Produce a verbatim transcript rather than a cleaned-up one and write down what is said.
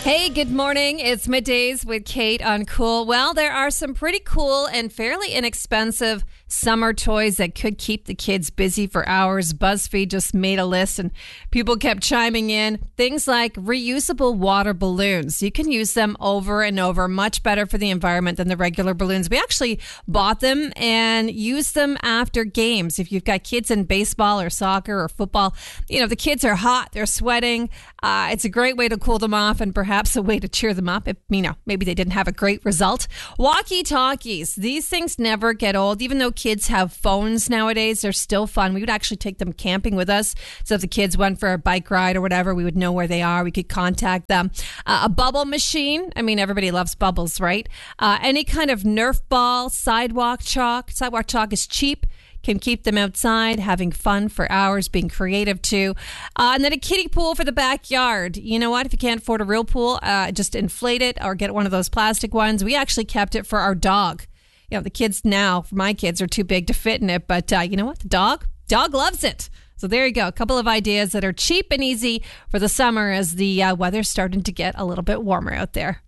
Hey, good morning. It's Middays with Kate on Cool. Well, there are some pretty cool and fairly inexpensive summer toys that could keep the kids busy for hours. BuzzFeed just made a list and people kept chiming in. Things like reusable water balloons. You can use them over and over. Much better for the environment than the regular balloons. We actually bought them and used them after games. If you've got kids in baseball or soccer or football, you know, the kids are hot, they're sweating. Uh, it's a great way to cool them off and perhaps a way to cheer them up if, you know, maybe they didn't have a great result. Walkie-talkies. These things never get old. Even though kids have phones nowadays, they're still fun. We would actually take them camping with us. So if the kids went for a bike ride or whatever, we would know where they are. We could contact them. Uh, a bubble machine. I mean, everybody loves bubbles, right? Uh, any kind of Nerf ball, sidewalk chalk. Sidewalk chalk is cheap. Can keep them outside, having fun for hours, being creative too. Uh, and then a kiddie pool for the backyard. You know what? If you can't afford a real pool, uh, just inflate it or get one of those plastic ones. We actually kept it for our dog. You know, the kids now, for my kids, are too big to fit in it. But uh, you know what? The dog, dog loves it. So there you go. A couple of ideas that are cheap and easy for the summer as the uh, weather's starting to get a little bit warmer out there.